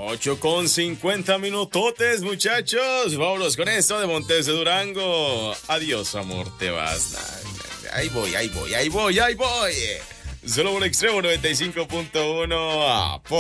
8:50 minutotes, muchachos. Vámonos con esto de Montes de Durango. Adiós, amor, te vas. Ahí voy. Solo por Extremo 95.1.